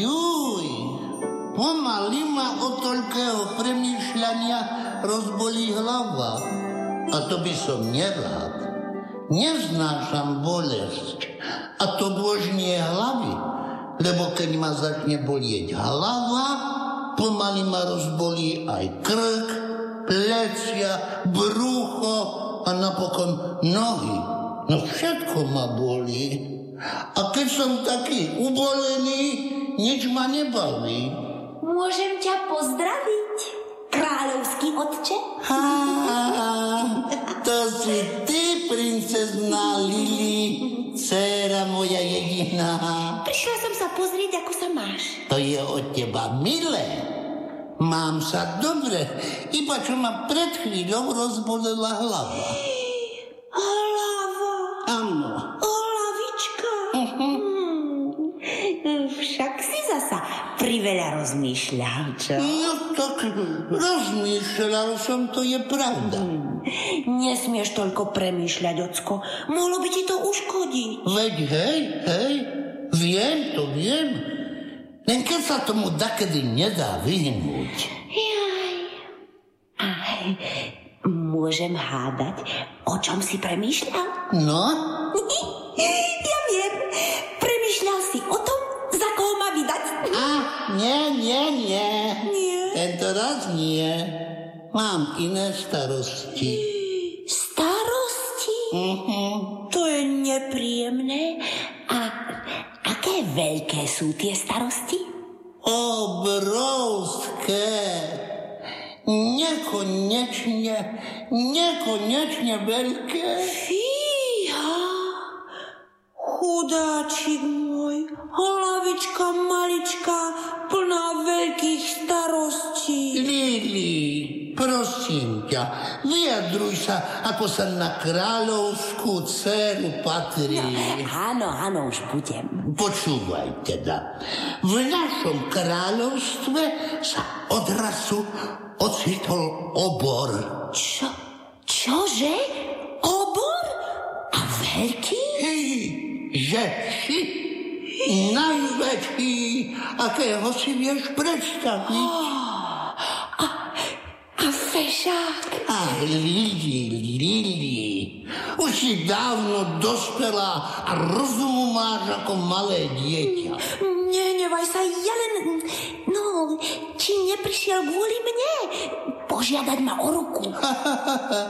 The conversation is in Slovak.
juj, pomaly ma od toľkého premýšľania rozbolí hlava. A to by som nerád. Neznášam bolesť. A to božnie hlavy. Lebo keď ma začne bolieť hlava, pomaly ma rozbolí aj krk, plecia, brucho a napokon nohy. No všetko ma bolí. A keď som taký ubolený, nič ma nebaví. Môžem ťa pozdraviť, kráľovský otče? To si ty, princezná Lili, dcéra moja jediná. Prišla som sa pozrieť, ako sa máš. To je od teba milé. Mám sa dobre, iba čo ma pred chvíľou rozbolela hlava. Hlava? Áno. Hlavička? Však si zasa priveľa rozmýšľal, čo? No tak rozmýšľal som, to je pravda. Nesmieš toľko premýšľať, ocko. Mohlo by ti to uškodiť. Veď hej, viem. Len keď sa tomu dakedy nedá vyhnúť. Jaj. Môžem hádať, o čom si premýšľal? No? Ja viem. Premýšľal si o tom, za koho ma vydať. Nie. Nie? Tento raz nie. Mám iné starosti. Starosti? To je nepríjemné. A aké veľké sú tie starosti? Obrovské. Nekonečne veľké. Fíha. Chudáčik môj. Hlavička malička, plná veľkých starostí. Lili, prosím ťa, vyjadruj sa, ako sa na kráľovskú dceru patrí. Áno, už budem. Počúvaj teda. V našom kráľovstve sa odrazu ocitol obor. Čože? Obor? A veľký? Že si najväčší, akého si vieš predstaviť. A fešák? Lili, už si dávno dospelá a rozumu máš ako malé dieťa. Nenevaj sa, ja len... No, či neprišiel kvôli mne požiadať ma o ruku?